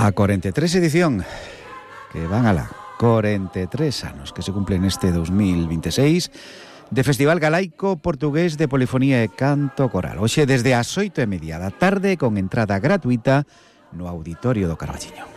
A 43 edición, que van a la 43 anos que se cumplen este 2026 de Festival Galaico Portugués de Polifonía e Canto Coral. Hoxe desde as 8:30 da tarde con entrada gratuita no Auditorio do Carballiño.